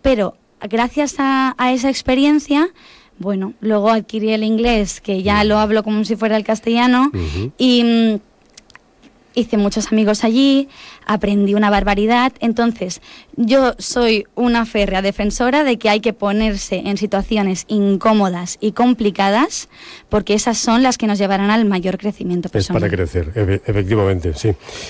pero gracias a esa experiencia, bueno, luego adquirí el inglés, que ya lo hablo como si fuera el castellano, y hice muchos amigos allí, aprendí una barbaridad. Entonces, yo soy una férrea defensora de que hay que ponerse en situaciones incómodas y complicadas, porque esas son las que nos llevarán al mayor crecimiento personal. Es para crecer, efectivamente, sí.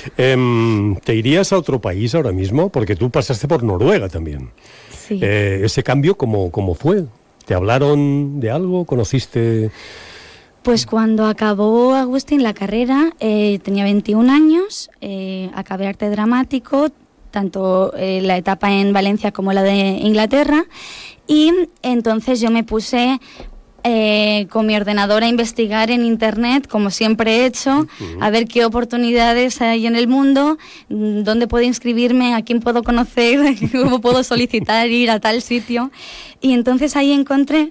¿Te irías a otro país ahora mismo? Porque tú pasaste por Noruega también. Sí. ¿Ese cambio cómo fue? ¿Te hablaron de algo? ¿Conociste...? Pues cuando acabó Agustín la carrera, tenía 21 años, acabé arte dramático, tanto la etapa en Valencia como la de Inglaterra, y entonces yo me puse con mi ordenador a investigar en internet, como siempre he hecho, a ver qué oportunidades hay en el mundo, dónde puedo inscribirme, a quién puedo conocer, cómo puedo solicitar ir a tal sitio, y entonces ahí encontré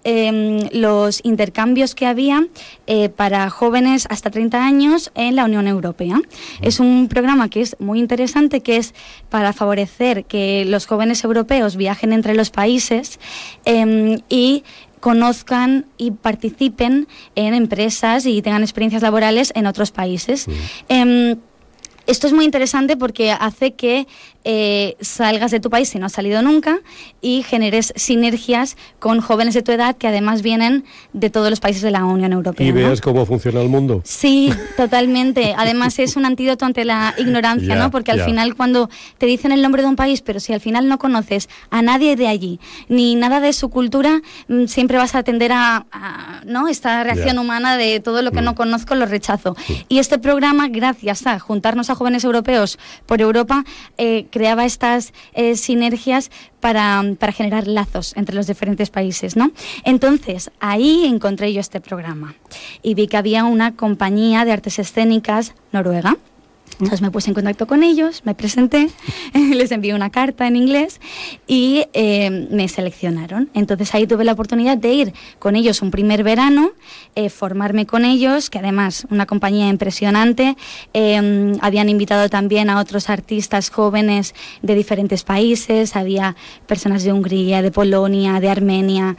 los intercambios que había para jóvenes hasta 30 años en la Unión Europea. Es un programa que es muy interesante, que es para favorecer que los jóvenes europeos viajen entre los países y conozcan y participen en empresas y tengan experiencias laborales en otros países. Esto es muy interesante porque hace que salgas de tu país si no has salido nunca y generes sinergias con jóvenes de tu edad que además vienen de todos los países de la Unión Europea. ¿Y veas cómo funciona el mundo? Sí, totalmente. Además es un antídoto ante la ignorancia, ¿no? Porque al final cuando te dicen el nombre de un país, pero si al final no conoces a nadie de allí, ni nada de su cultura, siempre vas a tender a ¿no? Esta reacción humana de todo lo que no conozco lo rechazo. Y este programa, gracias a juntarnos a jóvenes europeos por Europa, creaba estas sinergias para generar lazos entre los diferentes países, ¿no? Entonces, ahí encontré yo este programa y vi que había una compañía de artes escénicas noruega. Entonces me puse en contacto con ellos, me presenté, les envié una carta en inglés y me seleccionaron. Entonces ahí tuve la oportunidad de ir con ellos un primer verano, formarme con ellos, que además una compañía impresionante. Habían invitado también a otros artistas jóvenes de diferentes países, había personas de Hungría, de Polonia, de Armenia,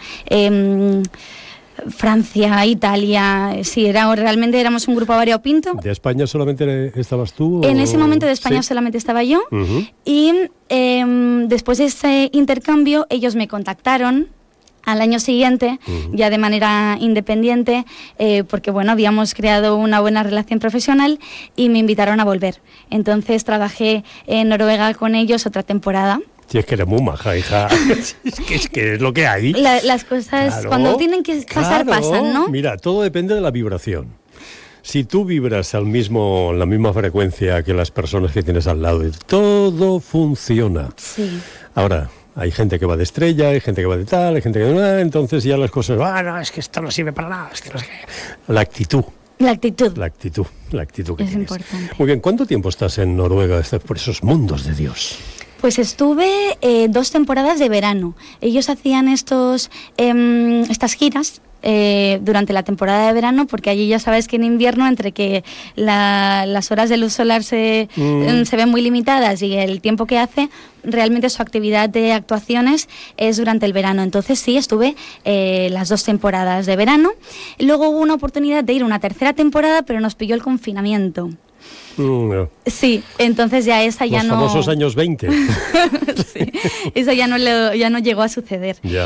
Francia, Italia, sí, realmente éramos un grupo variopinto. ¿De España solamente estabas tú? En ese momento de España solamente estaba yo, y después de ese intercambio ellos me contactaron al año siguiente, ya de manera independiente, porque bueno, habíamos creado una buena relación profesional y me invitaron a volver. Entonces trabajé en Noruega con ellos otra temporada. Si es que eres muy maja, hija. es que es lo que hay. Las cosas, cuando tienen que pasar, pasan, ¿no? Mira, todo depende de la vibración. Si tú vibras la misma frecuencia que las personas que tienes al lado, todo funciona. Sí. Ahora, hay gente que va de estrella, hay gente que va de tal, hay gente que no, entonces ya las cosas, no, es que esto no sirve para nada, es que no sé qué. La actitud. La actitud que es tienes. Importante. Muy bien, ¿cuánto tiempo estás en Noruega por esos mundos de Dios? Pues estuve 2 temporadas de verano. Ellos hacían estas giras durante la temporada de verano, porque allí ya sabes que en invierno, entre que las horas de luz solar se ven muy limitadas y el tiempo que hace, realmente su actividad de actuaciones es durante el verano. Entonces sí, estuve las 2 temporadas de verano. Luego hubo una oportunidad de ir una tercera temporada, pero nos pilló el confinamiento. No. Sí, entonces ya esa ya no... Los famosos años 20. Sí, eso ya no llegó a suceder. Ya.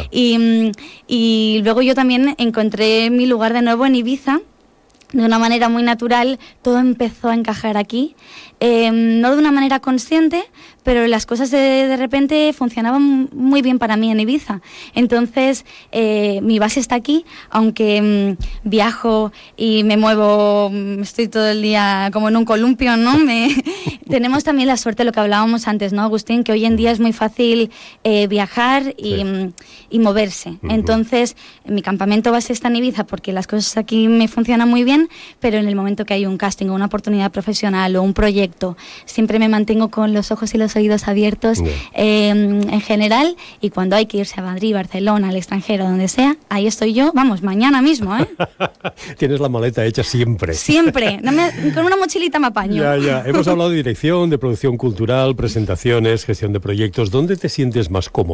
Y luego yo también encontré mi lugar de nuevo en Ibiza. De una manera muy natural, todo empezó a encajar aquí, no de una manera consciente, pero las cosas de repente funcionaban muy bien para mí en Ibiza. Entonces, mi base está aquí, aunque viajo y me muevo, estoy todo el día como en un columpio, ¿no? Tenemos también la suerte, lo que hablábamos antes, ¿no, Agustín? Que hoy en día es muy fácil viajar y moverse. Entonces, mi campamento base está en Ibiza porque las cosas aquí me funcionan muy bien, pero en el momento que hay un casting o una oportunidad profesional o un proyecto, siempre me mantengo con los ojos y los oídos abiertos en general, y cuando hay que irse a Madrid, Barcelona, al extranjero, donde sea, ahí estoy yo, vamos, mañana mismo, ¿eh? Tienes la maleta hecha siempre. Siempre, con una mochilita me apaño. Ya. Hemos hablado de dirección, de producción cultural, presentaciones, gestión de proyectos. ¿Dónde te sientes más cómodo?